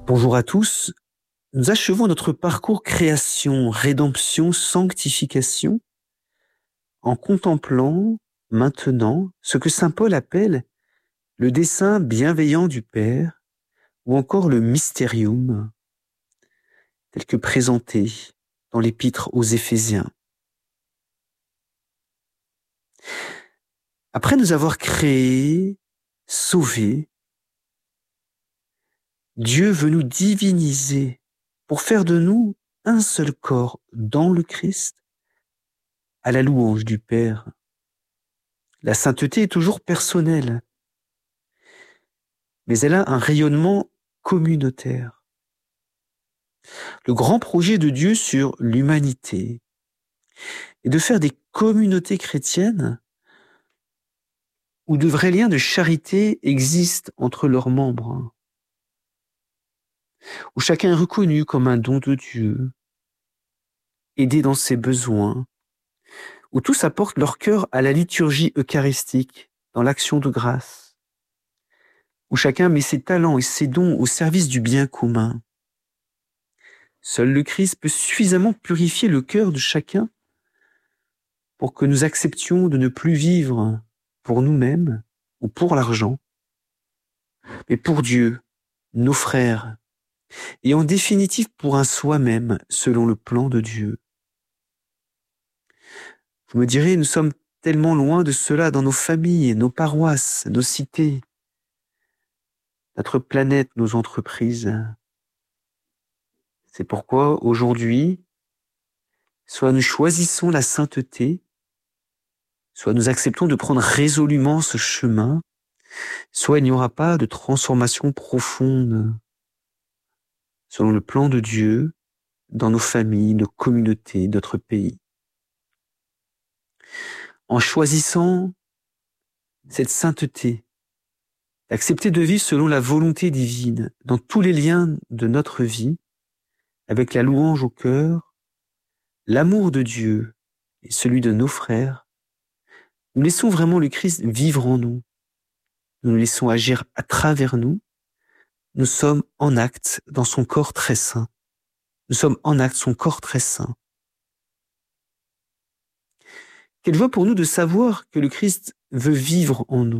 Bonjour à tous. Nous achevons notre parcours création, rédemption, sanctification en contemplant maintenant ce que saint Paul appelle le dessein bienveillant du Père ou encore le mysterium tel que présenté dans l'épître aux Éphésiens. Après nous avoir créés, sauvés, Dieu veut nous diviniser pour faire de nous un seul corps dans le Christ, à la louange du Père. La sainteté est toujours personnelle, mais elle a un rayonnement communautaire. Le grand projet de Dieu sur l'humanité est de faire des communautés chrétiennes où de vrais liens de charité existent entre leurs membres, où chacun est reconnu comme un don de Dieu, aidé dans ses besoins, où tous apportent leur cœur à la liturgie eucharistique, dans l'action de grâce, où chacun met ses talents et ses dons au service du bien commun. Seul le Christ peut suffisamment purifier le cœur de chacun pour que nous acceptions de ne plus vivre pour nous-mêmes ou pour l'argent, mais pour Dieu, nos frères, et en définitive pour un soi-même selon le plan de Dieu. Vous me direz, nous sommes tellement loin de cela dans nos familles, nos paroisses, nos cités, notre planète, nos entreprises. C'est pourquoi aujourd'hui, soit nous choisissons la sainteté, soit nous acceptons de prendre résolument ce chemin, soit il n'y aura pas de transformation profonde selon le plan de Dieu dans nos familles, nos communautés, notre pays. En choisissant cette sainteté, d'accepter de vivre selon la volonté divine dans tous les liens de notre vie, avec la louange au cœur, l'amour de Dieu et celui de nos frères, nous laissons vraiment le Christ vivre en nous. Nous le laissons agir à travers nous. Nous sommes en acte dans son corps très saint. Nous sommes en acte son corps très saint. Quelle joie pour nous de savoir que le Christ veut vivre en nous.